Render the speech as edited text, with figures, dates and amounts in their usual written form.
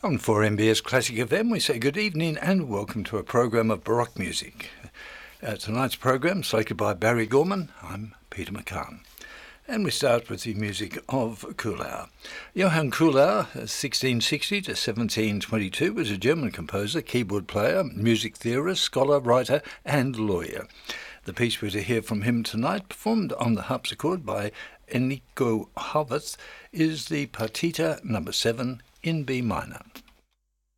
On 4MBS Classic FM, we say good evening and welcome to a program of Baroque music. Tonight's program, selected by Barry Gorman. I'm Peter McCann. And we start with the music of Kuhlau. Johann Kuhlau, 1660 to 1722, was a German composer, keyboard player, music theorist, scholar, writer, and lawyer. The piece we're to hear from him tonight, performed on the harpsichord by Enrico Havertz, is the Partita No. 7 in B minor.